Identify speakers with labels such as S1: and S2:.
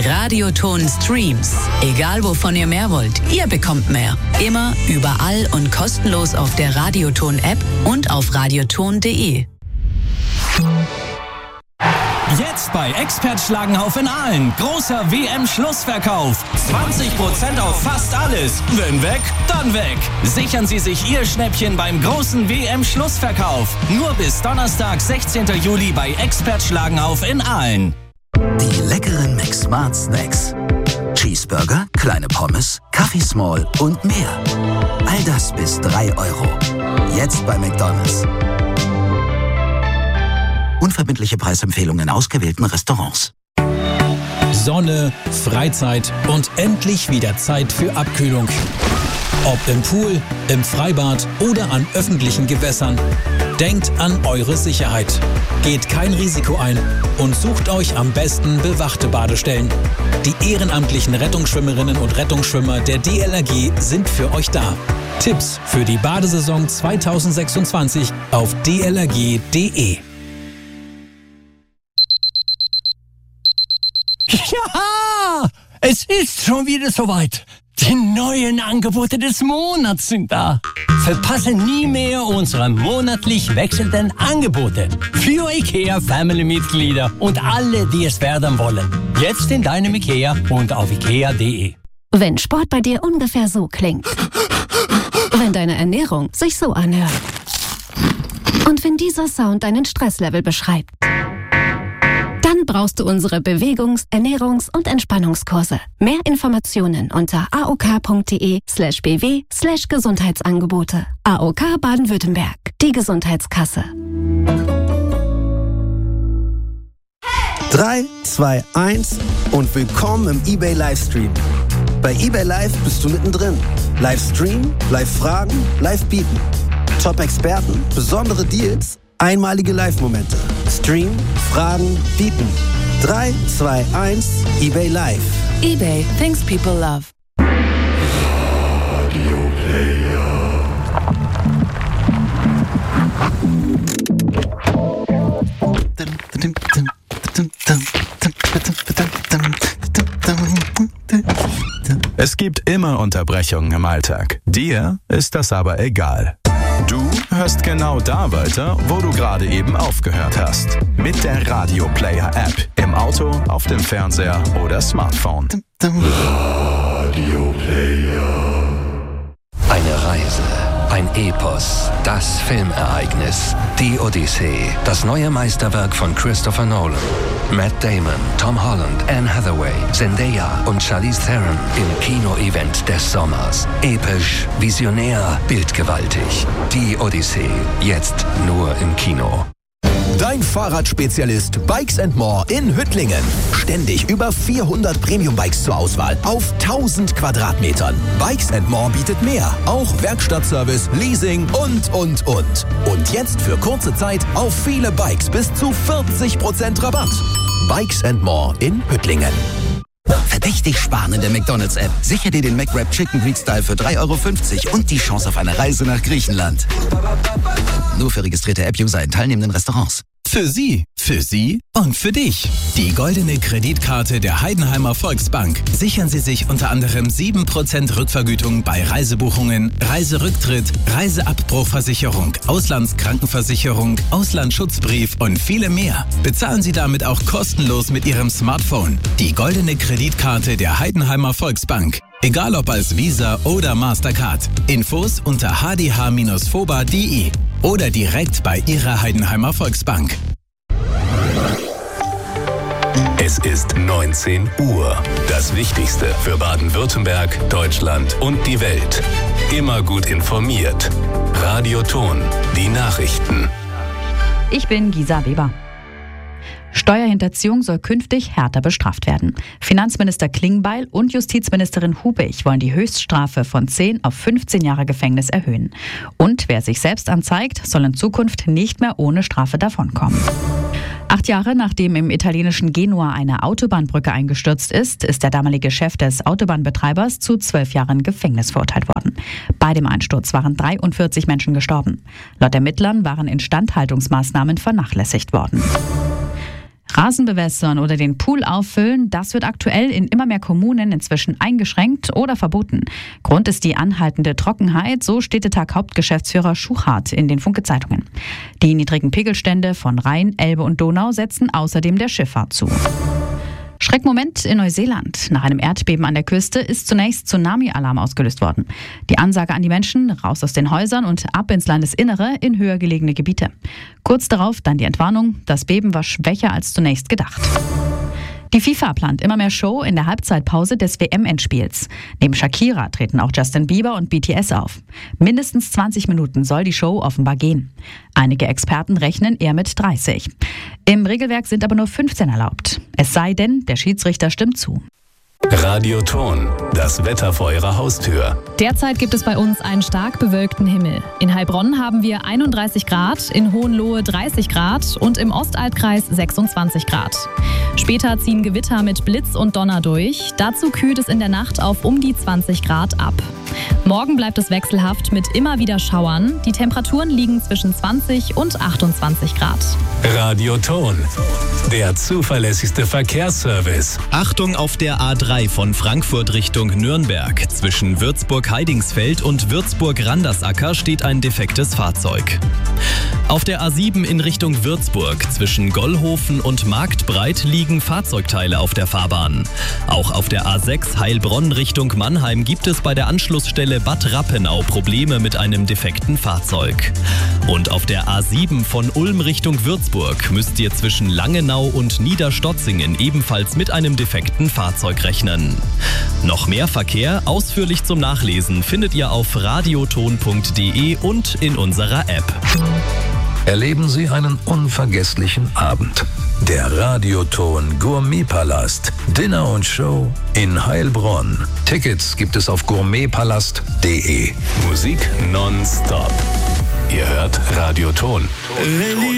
S1: Radioton Streams. Egal wovon ihr mehr wollt, ihr bekommt mehr. Immer, überall und kostenlos auf der Radioton-App und auf radioton.de.
S2: Jetzt bei Expert Schlagenhauf in Aalen. Großer WM-Schlussverkauf. 20% auf fast alles. Wenn weg, dann weg. Sichern Sie sich Ihr Schnäppchen beim großen WM-Schlussverkauf. Nur bis Donnerstag, 16. Juli bei Expert Schlagenhauf in Aalen.
S3: Die leckeren McSmart Snacks. Cheeseburger, kleine Pommes, Kaffee Small und mehr. All das bis 3 Euro. Jetzt bei McDonald's. Unverbindliche Preisempfehlungen in ausgewählten Restaurants.
S2: Sonne, Freizeit und endlich wieder Zeit für Abkühlung. Ob im Pool, im Freibad oder an öffentlichen Gewässern. Denkt an eure Sicherheit. Geht kein Risiko ein und sucht euch am besten bewachte Badestellen. Die ehrenamtlichen Rettungsschwimmerinnen und Rettungsschwimmer der DLRG sind für euch da. Tipps für die Badesaison 2026 auf dlrg.de.
S4: Ja, es ist schon wieder soweit. Die neuen Angebote des Monats sind da. Verpasse nie mehr unsere monatlich wechselnden Angebote für IKEA-Family-Mitglieder und alle, die es werden wollen. Jetzt in deinem IKEA und auf ikea.de.
S5: Wenn Sport bei dir ungefähr so klingt. Wenn deine Ernährung sich so anhört. Und wenn dieser Sound deinen Stresslevel beschreibt. Dann brauchst du unsere Bewegungs-, Ernährungs- und Entspannungskurse. Mehr Informationen unter aok.de/bw/Gesundheitsangebote. AOK Baden-Württemberg, die Gesundheitskasse.
S6: 3, 2, 1 und willkommen im eBay Livestream. Bei eBay Live bist du mittendrin. Livestream, Live-Fragen, Live-Bieten. Top-Experten, besondere Deals, einmalige Live-Momente. Stream, Fragen, bieten. 3, 2, 1, eBay Live.
S1: eBay, things people love.
S7: Radio Player.
S8: Es gibt immer Unterbrechungen im Alltag. Dir ist das aber egal. Du hörst genau da weiter, wo du gerade eben aufgehört hast. Mit der Radio Player App. Im Auto, auf dem Fernseher oder Smartphone.
S7: Radio Player.
S9: Eine Reise, ein Epos, das Filmereignis, die Odyssee, das neue Meisterwerk von Christopher Nolan. Matt Damon, Tom Holland, Anne Hathaway, Zendaya und Charlize Theron im Kino-Event des Sommers. Episch, visionär, bildgewaltig. Die Odyssee, jetzt nur im Kino.
S10: Dein Fahrradspezialist Bikes & More in Hüttlingen. Ständig über 400 Premium-Bikes zur Auswahl auf 1000 Quadratmetern. Bikes & More bietet mehr. Auch Werkstattservice, Leasing und. Und jetzt für kurze Zeit auf viele Bikes bis zu 40% Rabatt. Bikes & More in Hüttlingen.
S3: Verdächtig sparen in der McDonald's-App. Sicher dir den McWrap Chicken Greek Style für 3,50 € und die Chance auf eine Reise nach Griechenland. Nur für registrierte App-User in teilnehmenden Restaurants.
S2: Für Sie und für dich. Die goldene Kreditkarte der Heidenheimer Volksbank. Sichern Sie sich unter anderem 7% Rückvergütung bei Reisebuchungen, Reiserücktritt, Reiseabbruchversicherung, Auslandskrankenversicherung, Auslandsschutzbrief und viele mehr. Bezahlen Sie damit auch kostenlos mit Ihrem Smartphone. Die goldene Kreditkarte der Heidenheimer Volksbank. Egal ob als Visa oder Mastercard. Infos unter hdh-foba.de oder direkt bei Ihrer Heidenheimer Volksbank.
S8: Es ist 19 Uhr. Das Wichtigste für Baden-Württemberg, Deutschland und die Welt. Immer gut informiert. Radioton, die Nachrichten.
S11: Ich bin Gisa Weber. Steuerhinterziehung soll künftig härter bestraft werden. Finanzminister Klingbeil und Justizministerin Hubig wollen die Höchststrafe von 10 auf 15 Jahre Gefängnis erhöhen. Und wer sich selbst anzeigt, soll in Zukunft nicht mehr ohne Strafe davonkommen. 8 Jahre nachdem im italienischen Genua eine Autobahnbrücke eingestürzt ist, ist der damalige Chef des Autobahnbetreibers zu 12 Jahren Gefängnis verurteilt worden. Bei dem Einsturz waren 43 Menschen gestorben. Laut Ermittlern waren Instandhaltungsmaßnahmen vernachlässigt worden. Rasen bewässern oder den Pool auffüllen, das wird aktuell in immer mehr Kommunen inzwischen eingeschränkt oder verboten. Grund ist die anhaltende Trockenheit, so Städtetag-Hauptgeschäftsführer Schuchart in den Funke-Zeitungen. Die niedrigen Pegelstände von Rhein, Elbe und Donau setzen außerdem der Schifffahrt zu. Schreckmoment in Neuseeland. Nach einem Erdbeben an der Küste ist zunächst Tsunami-Alarm ausgelöst worden. Die Ansage an die Menschen, raus aus den Häusern und ab ins Landesinnere in höher gelegene Gebiete. Kurz darauf dann die Entwarnung, das Beben war schwächer als zunächst gedacht. Die FIFA plant immer mehr Show in der Halbzeitpause des WM-Endspiels. Neben Shakira treten auch Justin Bieber und BTS auf. Mindestens 20 Minuten soll die Show offenbar gehen. Einige Experten rechnen eher mit 30. Im Regelwerk sind aber nur 15 erlaubt. Es sei denn, der Schiedsrichter stimmt zu.
S2: Radioton, das Wetter vor Ihrer Haustür.
S12: Derzeit gibt es bei uns einen stark bewölkten Himmel. In Heilbronn haben wir 31 Grad, in Hohenlohe 30 Grad und im Ostalbkreis 26 Grad. Später ziehen Gewitter mit Blitz und Donner durch. Dazu kühlt es in der Nacht auf um die 20 Grad ab. Morgen bleibt es wechselhaft mit immer wieder Schauern. Die Temperaturen liegen zwischen 20 und 28 Grad.
S2: Radioton, der zuverlässigste Verkehrsservice. Achtung auf der A3 von Frankfurt Richtung Nürnberg. Zwischen Würzburg-Heidingsfeld und Würzburg-Randersacker steht ein defektes Fahrzeug. Auf der A7 in Richtung Würzburg zwischen Gollhofen und Marktbreit liegen Fahrzeugteile auf der Fahrbahn. Auch auf der A6 Heilbronn Richtung Mannheim gibt es bei der Anschlussstelle Bad Rappenau Probleme mit einem defekten Fahrzeug. Und auf der A7 von Ulm Richtung Würzburg müsst ihr zwischen Langenau und Niederstotzingen ebenfalls mit einem defekten Fahrzeug rechnen. Noch mehr Verkehr ausführlich zum Nachlesen findet ihr auf radioton.de und in unserer App.
S9: Erleben Sie einen unvergesslichen Abend. Der Radioton Gourmetpalast. Dinner und Show in Heilbronn. Tickets gibt es auf gourmetpalast.de.
S2: Musik nonstop. Ihr hört Radioton.